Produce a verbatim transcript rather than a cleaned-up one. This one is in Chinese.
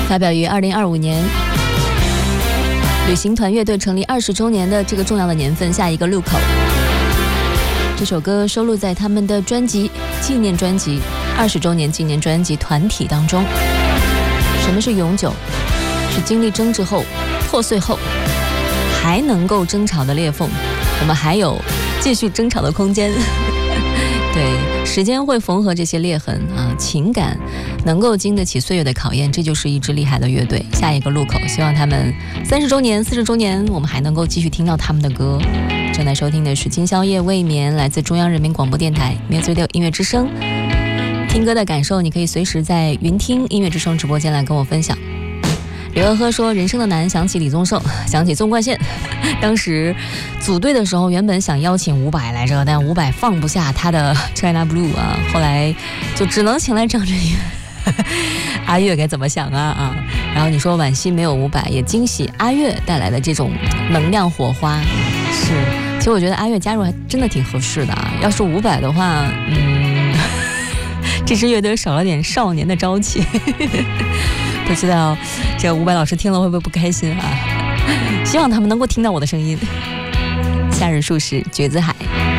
发表于二零二五年，旅行团乐队成立二十周年的这个重要的年份，下一个路口。这首歌收录在他们的专辑纪念专辑二十周年纪念专辑团体当中。什么是永久？是经历争执后、破碎后还能够争吵的裂缝，我们还有继续争吵的空间。对，时间会缝合这些裂痕啊，情感能够经得起岁月的考验，这就是一支厉害的乐队。下一个路口，希望他们三十周年、四十周年，我们还能够继续听到他们的歌。正在收听的是今宵夜未眠，来自中央人民广播电台 Music Radio 音乐之声。听歌的感受，你可以随时在云听音乐之声直播间来跟我分享。刘呵呵说，人生的难想起李宗盛，想起纵贯线。当时组队的时候原本想邀请伍佰来着，但伍佰放不下他的 China Blue 啊，后来就只能请来张震岳。阿岳该怎么想啊啊？然后你说惋惜没有伍佰，也惊喜阿岳带来的这种能量火花。是，其实我觉得阿岳加入还真的挺合适的啊。要是伍佰的话，嗯，这支乐队少了点少年的朝气。不知道这伍佰老师听了会不会不开心啊？希望他们能够听到我的声音。夏日数十，橘子海。